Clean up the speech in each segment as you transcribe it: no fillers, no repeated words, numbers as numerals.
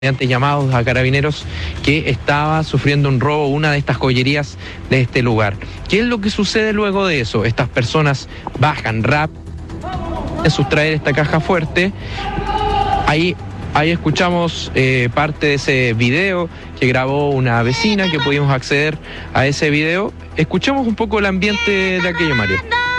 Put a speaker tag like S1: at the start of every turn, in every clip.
S1: mediante llamados a carabineros que estaba sufriendo un robo una de estas joyerías de este lugar. ¿Qué es lo que sucede luego de eso? Estas personas bajan rápido a sustraer esta caja fuerte. Ahí escuchamos parte de ese video que grabó una vecina, que pudimos acceder a ese video. Escuchemos un poco el ambiente de aquello, Mario.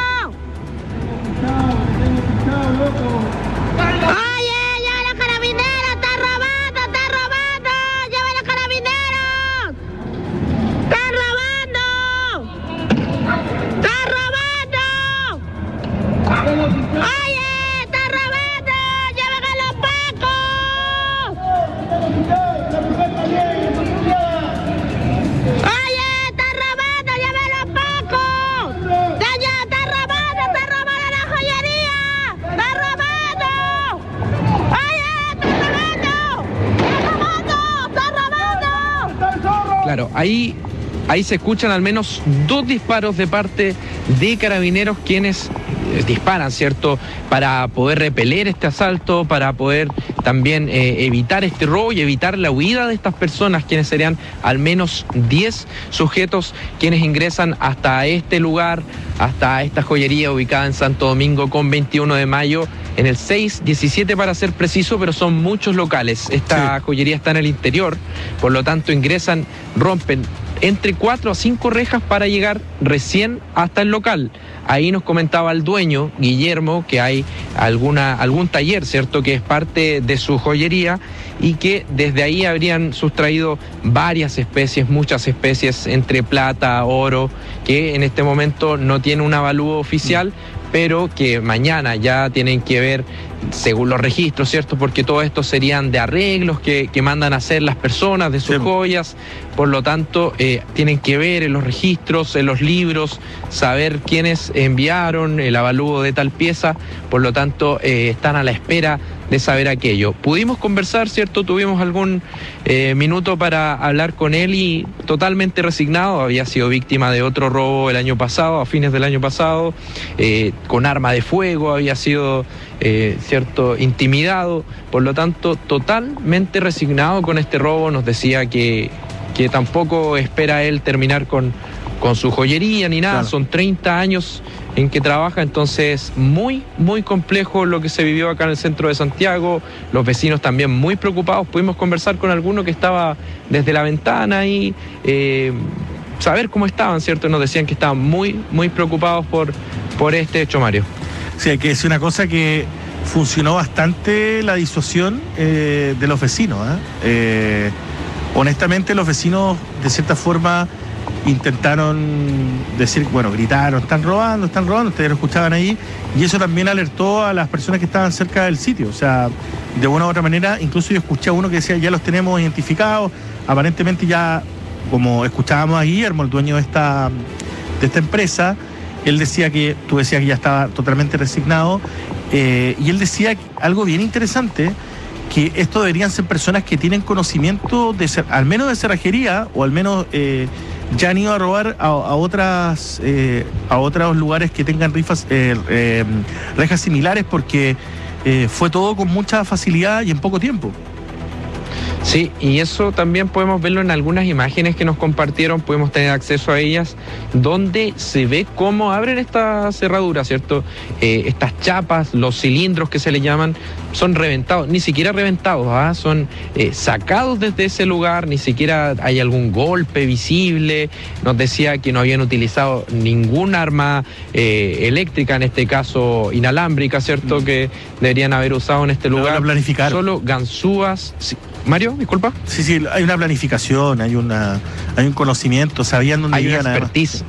S1: Claro, ahí se escuchan al menos 2 disparos de parte de carabineros, quienes disparan, ¿cierto?, para poder repeler este asalto, para poder también evitar este robo y evitar la huida de estas personas, quienes serían al menos 10 sujetos quienes ingresan hasta este lugar, hasta esta joyería ubicada en Santo Domingo con 21 de mayo, en el 617 para ser preciso, pero son muchos locales. Esta joyería está en el interior, por lo tanto ingresan, rompen entre 4 a 5 rejas para llegar recién hasta el local. Ahí nos comentaba el dueño, Guillermo, que hay algún taller, ¿cierto?, que es parte de su joyería y que desde ahí habrían sustraído varias especies, muchas especies, entre plata, oro, que en este momento no tiene un avalúo oficial, pero que mañana ya tienen que ver según los registros, ¿cierto? Porque todo esto serían de arreglos que mandan a hacer las personas de sus joyas, por lo tanto tienen que ver en los registros, en los libros, saber quiénes enviaron el avalúo de tal pieza, por lo tanto están a la espera de saber aquello. Pudimos conversar, ¿cierto? Tuvimos algún minuto para hablar con él y totalmente resignado. Había sido víctima de otro robo el año pasado, a fines del año pasado, con arma de fuego, había sido cierto, intimidado, por lo tanto totalmente resignado con este robo. Nos decía que tampoco espera él terminar con su joyería ni nada, claro. Son 30 años en que trabaja, entonces muy complejo lo que se vivió acá en el centro de Santiago, los vecinos también muy preocupados. Pudimos conversar con alguno que estaba desde la ventana y saber cómo estaban, ¿cierto? Nos decían que estaban muy preocupados por este hecho, Mario.
S2: Sí, que es una cosa que funcionó bastante la disuasión de los vecinos. Honestamente, los vecinos, de cierta forma, intentaron decir, bueno, gritaron, están robando, ustedes lo escuchaban ahí, y eso también alertó a las personas que estaban cerca del sitio. O sea, de una u otra manera, incluso yo escuché a uno que decía, ya los tenemos identificados, aparentemente ya, como escuchábamos a Guillermo, el dueño de esta empresa, él decía que, tú decías que ya estaba totalmente resignado, y él decía algo bien interesante, que esto deberían ser personas que tienen conocimiento al menos de cerrajería, o al menos ya han ido a robar a otros lugares que tengan rejas similares, porque fue todo con mucha facilidad y en poco tiempo.
S1: Sí, y eso también podemos verlo en algunas imágenes que nos compartieron, podemos tener acceso a ellas, donde se ve cómo abren esta cerradura, ¿cierto? Estas chapas, los cilindros que se le llaman, son reventados, ni siquiera reventados, son sacados desde ese lugar, ni siquiera hay algún golpe visible. Nos decía que no habían utilizado ningún arma eléctrica, en este caso inalámbrica, ¿cierto? Que deberían haber usado en este lugar. Solo ganzúas. Sí. Mario, disculpa.
S2: Sí, hay una planificación, hay un conocimiento, sabían dónde iban.
S1: Hay una expertise,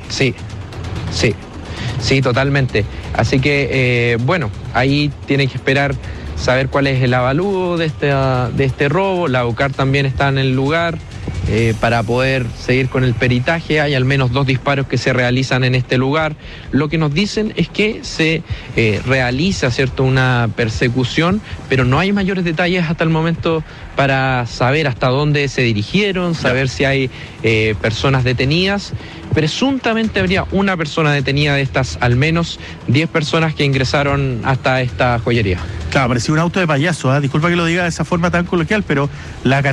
S1: sí, totalmente. Así que, bueno, ahí tienen que esperar saber cuál es el avalúo de este robo. La UCAR también está en el lugar. para poder seguir con el peritaje. Hay al menos 2 disparos que se realizan en este lugar. Lo que nos dicen es que se realiza, ¿cierto?, una persecución, pero no hay mayores detalles hasta el momento para saber hasta dónde se dirigieron, saber si hay personas detenidas. Presuntamente habría una persona detenida de estas al menos 10 personas que ingresaron hasta esta joyería.
S2: Claro, parecía un auto de payaso, ¿eh? Disculpa que lo diga de esa forma tan coloquial, pero la